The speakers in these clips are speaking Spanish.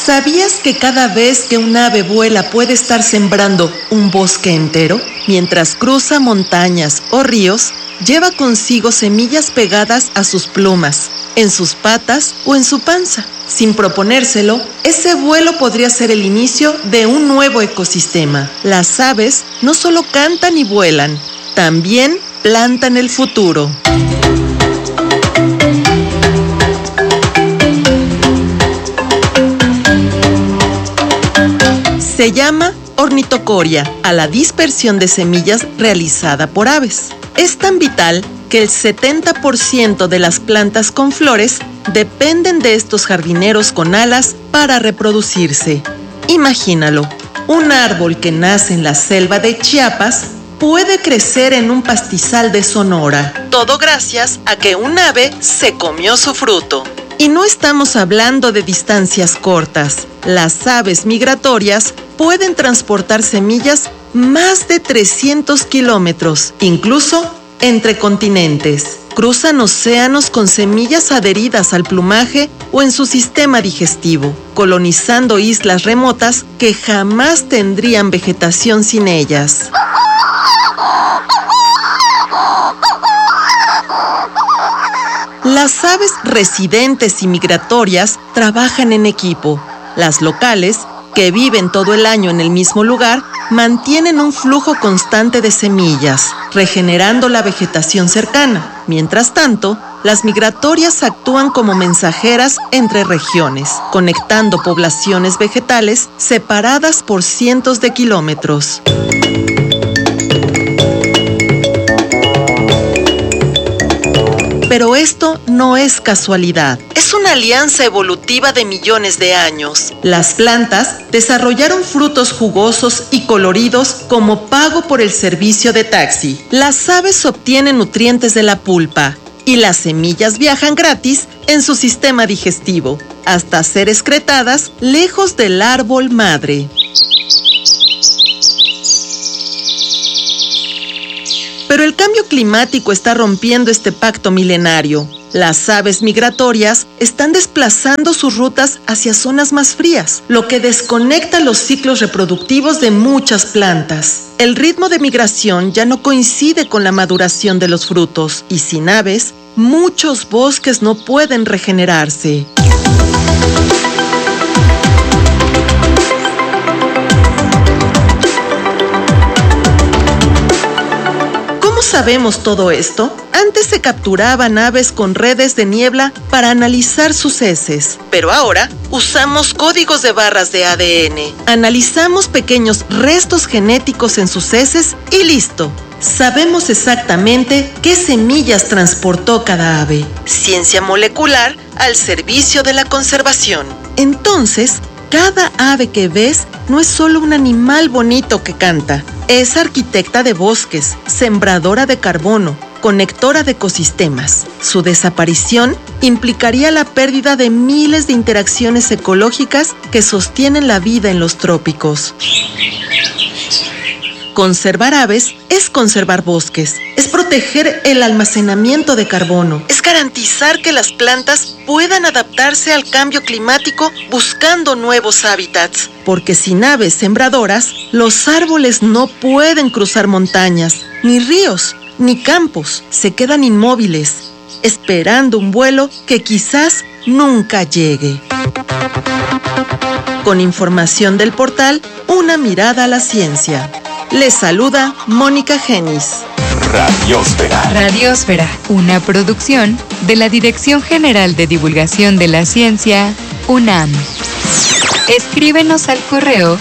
¿Sabías que cada vez que un ave vuela puede estar sembrando un bosque entero? Mientras cruza montañas o ríos, lleva consigo semillas pegadas a sus plumas, en sus patas o en su panza. Sin proponérselo, ese vuelo podría ser el inicio de un nuevo ecosistema. Las aves no solo cantan y vuelan, también plantan el futuro. Se llama ornitocoria a la dispersión de semillas realizada por aves. Es tan vital que el 70% de las plantas con flores dependen de estos jardineros con alas para reproducirse. Imagínalo, un árbol que nace en la selva de Chiapas puede crecer en un pastizal de Sonora. Todo gracias a que un ave se comió su fruto. Y no estamos hablando de distancias cortas. Las aves migratorias pueden transportar semillas más de 300 kilómetros, incluso entre continentes. Cruzan océanos con semillas adheridas al plumaje o en su sistema digestivo, colonizando islas remotas que jamás tendrían vegetación sin ellas. Las aves residentes y migratorias trabajan en equipo. Las locales, que viven todo el año en el mismo lugar, mantienen un flujo constante de semillas, regenerando la vegetación cercana. Mientras tanto, las migratorias actúan como mensajeras entre regiones, conectando poblaciones vegetales separadas por cientos de kilómetros. Pero esto no es casualidad. Es una alianza evolutiva de millones de años. Las plantas desarrollaron frutos jugosos y coloridos como pago por el servicio de taxi. Las aves obtienen nutrientes de la pulpa y las semillas viajan gratis en su sistema digestivo, hasta ser excretadas lejos del árbol madre. Pero el cambio climático está rompiendo este pacto milenario. Las aves migratorias están desplazando sus rutas hacia zonas más frías, lo que desconecta los ciclos reproductivos de muchas plantas. El ritmo de migración ya no coincide con la maduración de los frutos, y sin aves, muchos bosques no pueden regenerarse. ¿Sabemos todo esto? Antes se capturaban aves con redes de niebla para analizar sus heces, pero ahora usamos códigos de barras de ADN. Analizamos pequeños restos genéticos en sus heces y listo. Sabemos exactamente qué semillas transportó cada ave. Ciencia molecular al servicio de la conservación. Entonces, cada ave que ves no es solo un animal bonito que canta. Es arquitecta de bosques, sembradora de carbono, conectora de ecosistemas. Su desaparición implicaría la pérdida de miles de interacciones ecológicas que sostienen la vida en los trópicos. Conservar aves es conservar bosques, es proteger el almacenamiento de carbono, es garantizar que las plantas puedan adaptarse al cambio climático buscando nuevos hábitats. Porque sin aves sembradoras, los árboles no pueden cruzar montañas, ni ríos, ni campos. Se quedan inmóviles, esperando un vuelo que quizás nunca llegue. Con información del portal Una Mirada a la Ciencia. Les saluda Mónica Genis. Radiosfera. Radiosfera, una producción de la Dirección General de Divulgación de la Ciencia, UNAM. Escríbenos al correo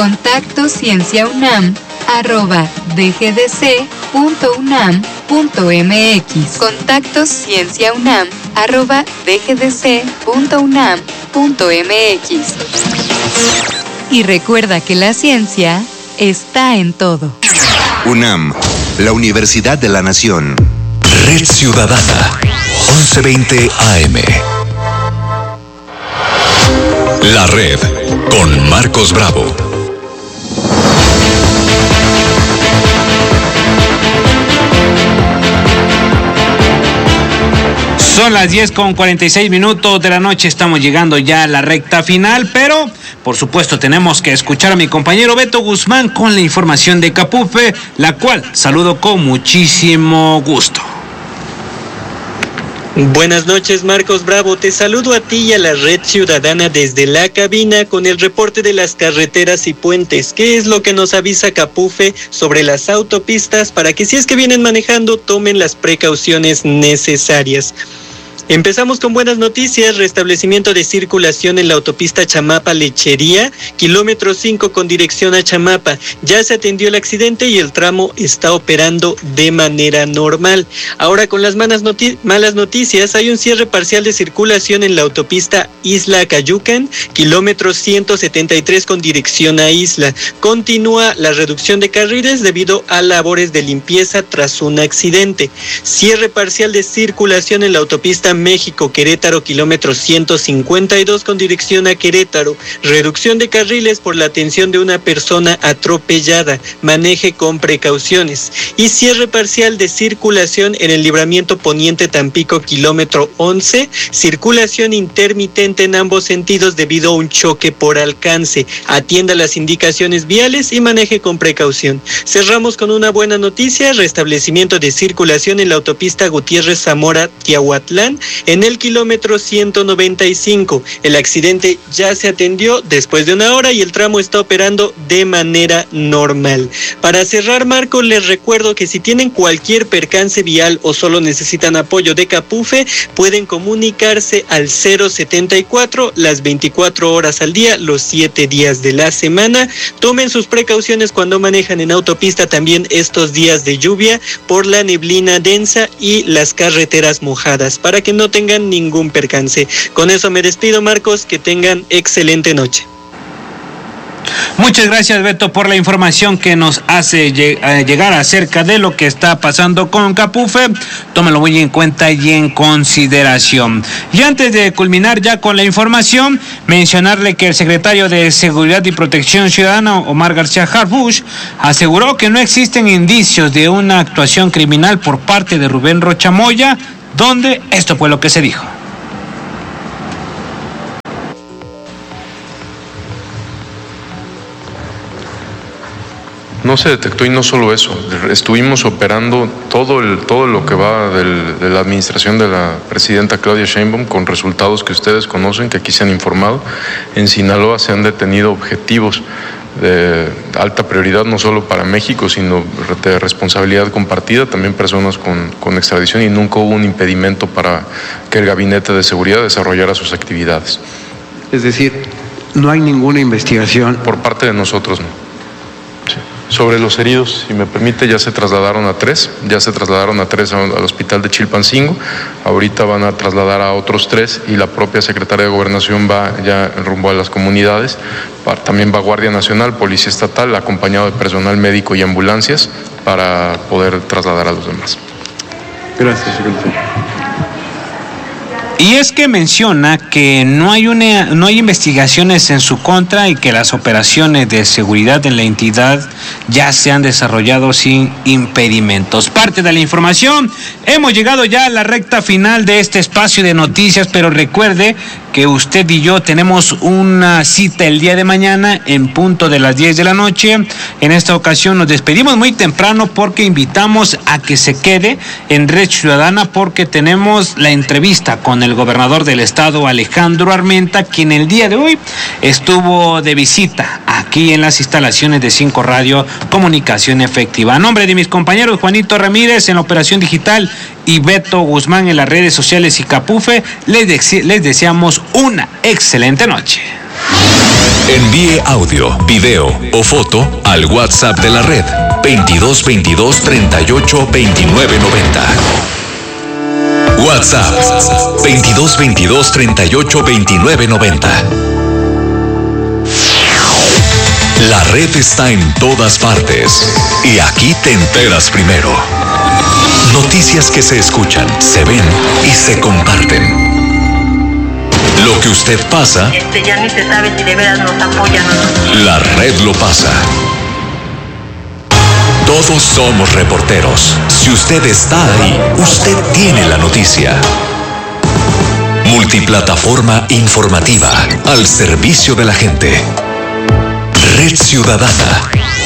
contactoscienciaunam@dgdc.unam.mx. contactoscienciaunam@dgdc.unam.mx. Y recuerda que la ciencia está en todo. UNAM, la Universidad de la Nación. Red Ciudadana, 1120 AM. La Red, con Marcos Bravo. Son las 10:46 de la noche, estamos llegando ya a la recta final, pero por supuesto tenemos que escuchar a mi compañero Beto Guzmán con la información de Capufe, la cual saludo con muchísimo gusto. Buenas noches, Marcos Bravo. Te saludo a ti y a la Red Ciudadana desde la cabina con el reporte de las carreteras y puentes. ¿Qué es lo que nos avisa Capufe sobre las autopistas para que si es que vienen manejando tomen las precauciones necesarias? Empezamos con buenas noticias, restablecimiento de circulación en la autopista Chamapa-Lechería, kilómetro 5 con dirección a Chamapa. Ya se atendió el accidente y el tramo está operando de manera normal. Ahora con las malas noticias, hay un cierre parcial de circulación en la autopista Isla-Cayucan, kilómetro 173 con dirección a Isla. Continúa la reducción de carriles debido a labores de limpieza tras un accidente. Cierre parcial de circulación en la autopista México-Querétaro, kilómetro 152 con dirección a Querétaro. Reducción de carriles por la atención de una persona atropellada. Maneje con precauciones. Y cierre parcial de circulación en el libramiento Poniente Tampico, kilómetro 11. Circulación intermitente en ambos sentidos debido a un choque por alcance. Atienda las indicaciones viales y maneje con precaución. Cerramos con una buena noticia, restablecimiento de circulación en la autopista Gutiérrez-Zamora-Tiahuatlán, en el kilómetro 195. El accidente ya se atendió después de una hora y el tramo está operando de manera normal. Para cerrar, Marco, les recuerdo que si tienen cualquier percance vial o solo necesitan apoyo de Capufe, pueden comunicarse al 074 las 24 horas al día, los 7 días de la semana. Tomen sus precauciones cuando manejan en autopista también estos días de lluvia por la neblina densa y las carreteras mojadas, para que no tengan ningún percance. Con eso me despido, Marcos, que tengan excelente noche. Muchas gracias, Beto, por la información que nos hace llegar acerca de lo que está pasando con Capufe. Tómalo muy en cuenta y en consideración. Y antes de culminar ya con la información, mencionarle que el secretario de Seguridad y Protección Ciudadana, Omar García Harfuch, aseguró que no existen indicios de una actuación criminal por parte de Rubén Rocha Moya, donde esto fue lo que se dijo. No se detectó, y no solo eso, estuvimos operando todo lo que va de la administración de la presidenta Claudia Sheinbaum con resultados que ustedes conocen, que aquí se han informado. En Sinaloa se han detenido objetivos de alta prioridad, no solo para México, sino de responsabilidad compartida, también personas con extradición, y nunca hubo un impedimento para que el Gabinete de Seguridad desarrollara sus actividades. Es decir, no hay ninguna investigación. Por parte de nosotros, no. Sí. Sobre los heridos, si me permite, ya se trasladaron a 3 al hospital de Chilpancingo. Ahorita van a trasladar a otros 3 y la propia Secretaría de Gobernación va ya rumbo a las comunidades. También va Guardia Nacional, Policía Estatal, acompañado de personal médico y ambulancias para poder trasladar a los demás. Gracias, secretario. Y es que menciona que no hay investigaciones en su contra y que las operaciones de seguridad en la entidad ya se han desarrollado sin impedimentos. Parte de la información, hemos llegado ya a la recta final de este espacio de noticias, pero recuerde que usted y yo tenemos una cita el día de mañana en punto de las 10 de la noche. En esta ocasión nos despedimos muy temprano porque invitamos a que se quede en Red Ciudadana, porque tenemos la entrevista con el gobernador del estado, Alejandro Armenta, quien el día de hoy estuvo de visita aquí en las instalaciones de 5 Radio Comunicación Efectiva. A nombre de mis compañeros Juanito Ramírez en la operación digital y Beto Guzmán en las redes sociales y Capufe, les deseamos una excelente noche. Envíe audio, video o foto al WhatsApp de la red 2222 38 29 90. WhatsApp 2222 38 29 90. La red está en todas partes y aquí te enteras primero. Noticias que se escuchan, se ven y se comparten. Lo que usted pasa, ya ni se sabe si de veras nos apoyan o no. La red lo pasa. Todos somos reporteros. Si usted está ahí, usted tiene la noticia. Multiplataforma informativa al servicio de la gente. Red Ciudadana.